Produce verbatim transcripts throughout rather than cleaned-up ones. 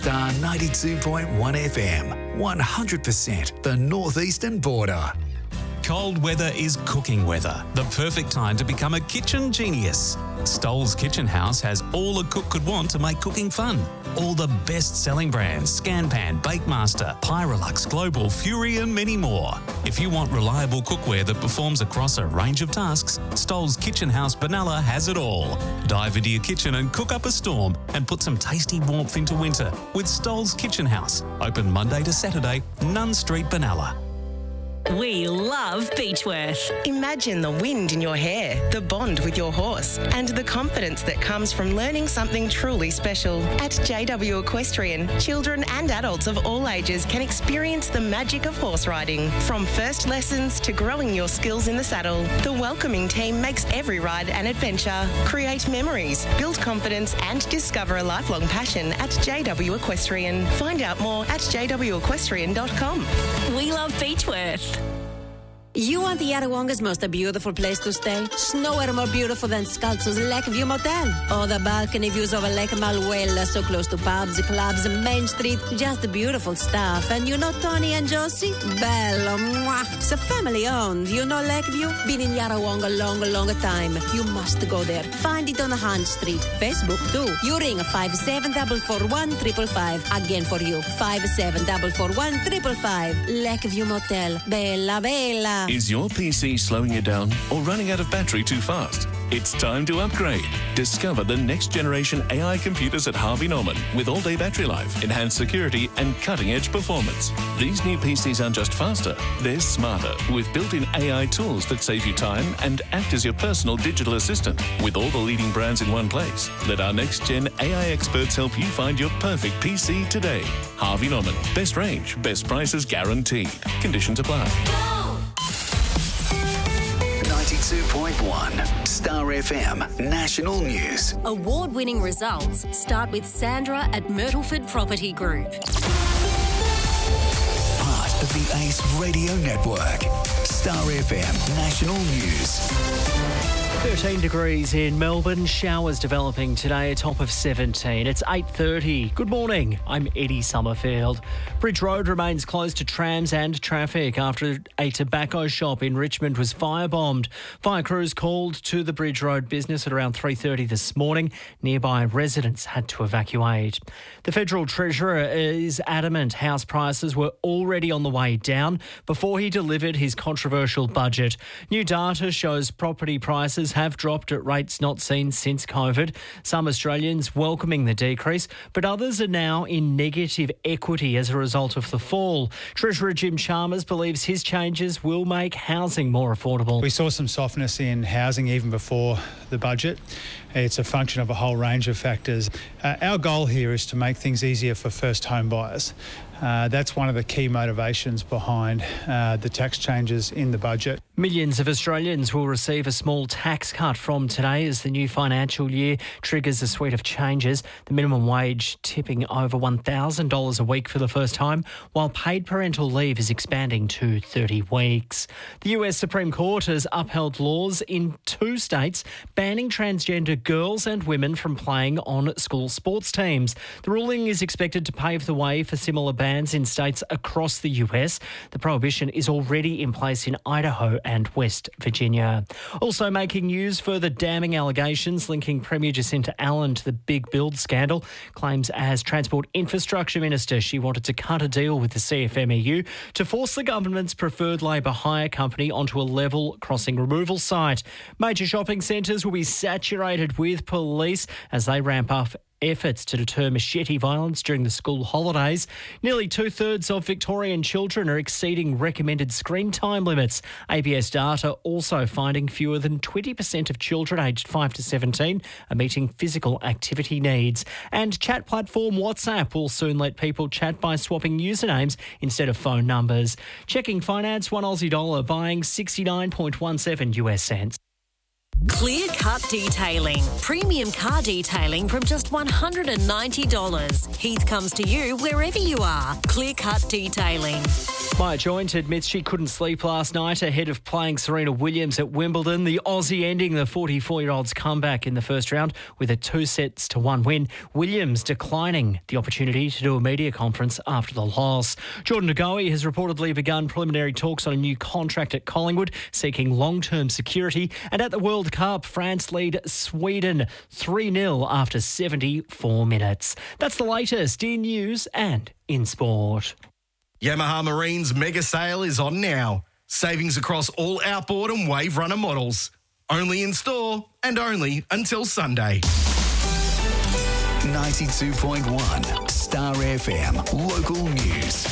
Star ninety-two point one F M, one hundred percent the northeastern border. Cold weather is cooking weather, the perfect time to become a kitchen genius. Stoll's Kitchen House has all a cook could want to make cooking fun. All the best-selling brands, Scanpan, Bakemaster, Pyrolux, Global, Fury and many more. If you want reliable cookware that performs across a range of tasks, Stoll's Kitchen House Benalla has it all. Dive into your kitchen and cook up a storm and put some tasty warmth into winter with Stoll's Kitchen House. Open Monday to Saturday, Nunn Street, Benalla. We love Beechworth. Imagine the wind in your hair, the bond with your horse, and the confidence that comes from learning something truly special. At J W Equestrian, children and adults of all ages can experience the magic of horse riding. From first lessons to growing your skills in the saddle, the welcoming team makes every ride an adventure. Create memories, build confidence, and discover a lifelong passion at J W Equestrian. Find out more at j w equestrian dot com. We love Beechworth. You want the Yarrawonga's most beautiful place to stay? Nowhere more beautiful than Scalzo's Lakeview Motel. Oh, the balcony views over Lake Malwella, so close to pubs, clubs, Main Street. Just beautiful stuff. And you know Tony and Josie? Bello, mwah. It's a family owned. You know Lakeview? Been in Yarrawonga a long, long time. You must go there. Find it on Hunt Street. Facebook too. You ring five seven four four one five five five. Again for you. five seven four four one five five five. Lakeview Motel. Bella, bella. Is your P C slowing you down or running out of battery too fast? It's time to upgrade. Discover the next generation A I computers at Harvey Norman with all-day battery life, enhanced security and cutting-edge performance. These new P Cs aren't just faster, they're smarter with built-in A I tools that save you time and act as your personal digital assistant with all the leading brands in one place. Let our next-gen A I experts help you find your perfect P C today. Harvey Norman. Best range, best prices guaranteed. Conditions apply. ninety-two point one Star F M National News. Award-winning results start with Sandra at Myrtleford Property Group. Part of the Ace Radio Network. Star F M National News. thirteen degrees in Melbourne, showers developing today, a top of seventeen. It's eight thirty. Good morning, I'm Eddie Summerfield. Bridge Road remains closed to trams and traffic after a tobacco shop in Richmond was firebombed. Fire crews called to the Bridge Road business at around three thirty this morning. Nearby residents had to evacuate. The Federal Treasurer is adamant house prices were already on the way down before he delivered his controversial budget. New data shows property prices have dropped at rates not seen since COVID. Some Australians welcoming the decrease, but others are now in negative equity as a result of the fall. Treasurer Jim Chalmers believes his changes will make housing more affordable. We saw some softness in housing even before the budget. It's a function of a whole range of factors. Uh, our goal here is to make things easier for first home buyers. Uh, that's one of the key motivations behind uh, the tax changes in the budget. Millions of Australians will receive a small tax cut from today as the new financial year triggers a suite of changes. The minimum wage tipping over one thousand dollars a week for the first time, while paid parental leave is expanding to thirty weeks. The U S Supreme Court has upheld laws in two states banning transgender girls and women from playing on school sports teams. The ruling is expected to pave the way for similar bans in states across the U S. The prohibition is already in place in Idaho and West Virginia. Also making news, further damning allegations linking Premier Jacinta Allen to the big build scandal. Claims as Transport Infrastructure Minister she wanted to cut a deal with the C F M E U to force the government's preferred Labor hire company onto a level crossing removal site. Major shopping centres will be saturated with police as they ramp up efforts to deter machete violence during the school holidays. Nearly two-thirds of Victorian children are exceeding recommended screen time limits. A B S data also finding fewer than twenty percent of children aged five to seventeen are meeting physical activity needs. And chat platform WhatsApp will soon let people chat by swapping usernames instead of phone numbers. Checking finance, one Aussie dollar buying sixty-nine point one seven U S cents. Clear Cut Detailing. Premium car detailing from just one hundred ninety dollars. Heath comes to you wherever you are. Clear Cut Detailing. Maya Joint admits she couldn't sleep last night ahead of playing Serena Williams at Wimbledon. The Aussie ending the forty-four-year-old's comeback in the first round with a two sets to one win. Williams declining the opportunity to do a media conference after the loss. Jordan Ngoe has reportedly begun preliminary talks on a new contract at Collingwood, seeking long-term security. And at the World Cup, France lead Sweden three nil after seventy-four minutes. That's the latest in news and in sport. Yamaha Marine's mega sale is on now. Savings across all outboard and wave runner models. Only in store and only until Sunday. ninety-two point one Star F M Local News.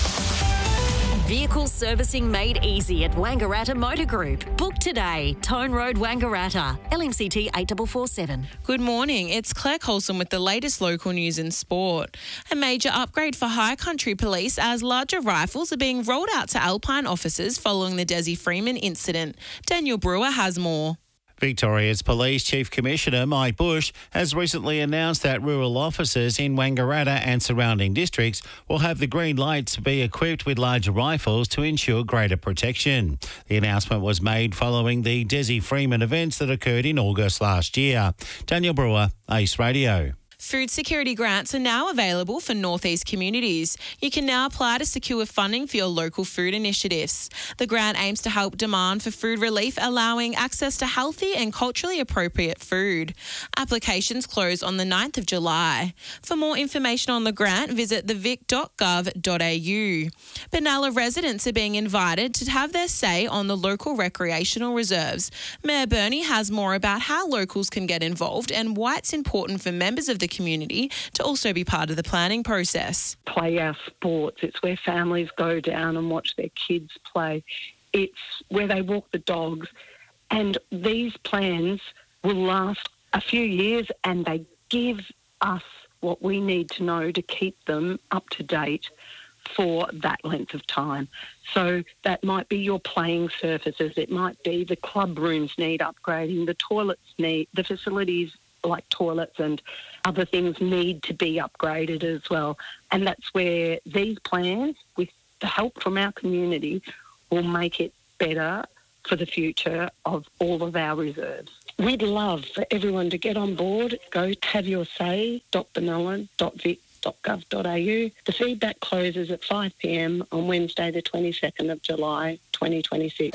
Vehicle servicing made easy at Wangaratta Motor Group. Book today. Tone Road, Wangaratta. L M C T eight four four seven. Good morning. It's Claire Colson with the latest local news in sport. A major upgrade for High Country Police as larger rifles are being rolled out to Alpine officers following the Desi Freeman incident. Daniel Brewer has more. Victoria's Police Chief Commissioner Mike Bush has recently announced that rural officers in Wangaratta and surrounding districts will have the green light to be equipped with larger rifles to ensure greater protection. The announcement was made following the Desi Freeman events that occurred in August last year. Daniel Brewer, Ace Radio. Food security grants are now available for Northeast communities. You can now apply to secure funding for your local food initiatives. The grant aims to help demand for food relief, allowing access to healthy and culturally appropriate food. Applications close on the ninth of July. For more information on the grant, visit the vic dot gov dot a u. Benalla residents are being invited to have their say on the local recreational reserves. Mayor Burney has more about how locals can get involved and why it's important for members of the community to also be part of the planning process. Play our sports. It's where families go down and watch their kids play. It's where they walk the dogs. And these plans will last a few years and they give us what we need to know to keep them up to date for that length of time. So that might be your playing surfaces. It might be the club rooms need upgrading, the toilets need, the facilities like toilets and other things need to be upgraded as well. And that's where these plans, with the help from our community, will make it better for the future of all of our reserves. We'd love for everyone to get on board, go have your say, dot benalla dot vic dot gov dot a u. The feedback closes at five p m on Wednesday the twenty-second of July twenty twenty-six.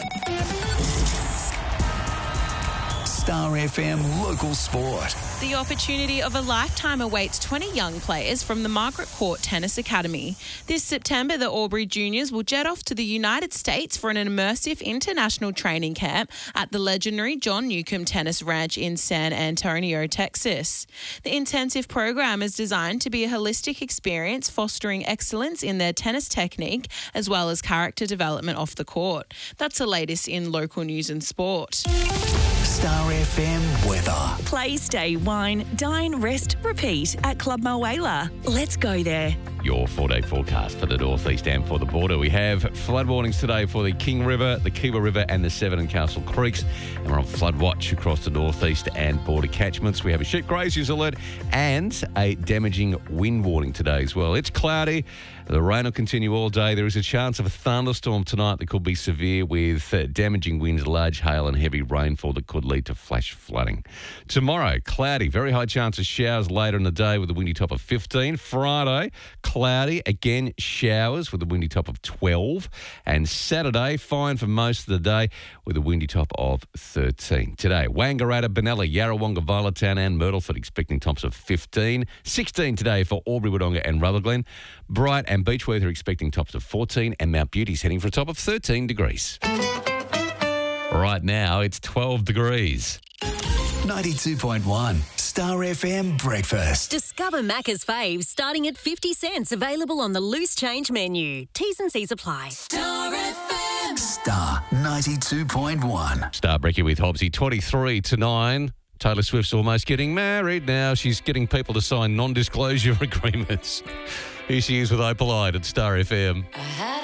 Star F M Local Sport. The opportunity of a lifetime awaits twenty young players from the Margaret Court Tennis Academy. This September, the Albury Juniors will jet off to the United States for an immersive international training camp at the legendary John Newcomb Tennis Ranch in San Antonio, Texas. The intensive program is designed to be a holistic experience, fostering excellence in their tennis technique as well as character development off the court. That's the latest in local news and sport. Star F M weather. Play, stay, wine, dine, rest, repeat at Club Mulwala. Let's go there. Your four-day forecast for the northeast and for the border. We have flood warnings today for the King River, the Kiewa River and the Severn and Castle Creeks. And we're on flood watch across the northeast and border catchments. We have a sheep graziers alert and a damaging wind warning today as well. It's cloudy. The rain will continue all day. There is a chance of a thunderstorm tonight that could be severe with uh, damaging winds, large hail and heavy rainfall that could lead to flash flooding. Tomorrow, cloudy, very high chance of showers later in the day with a windy top of fifteen. Friday, cloudy, again showers with a windy top of twelve. And Saturday, fine for most of the day with a windy top of thirteen. Today, Wangaratta, Benalla, Yarrawonga, Violetown and Myrtleford expecting tops of fifteen. sixteen today for Albury, Wodonga and Rutherglen. Bright and Beechworth are expecting tops of fourteen and Mount Beauty's heading for a top of thirteen degrees. Right now, it's twelve degrees. ninety-two point one Star F M Breakfast. Discover Macca's faves starting at fifty cents. Available on the loose change menu. T's and C's apply. Star F M. Star ninety-two point one. Star Breaking with Hobbsy, twenty-three to nine. Taylor Swift's almost getting married now. She's getting people to sign non-disclosure agreements. Here she is with Opalite at Star F M.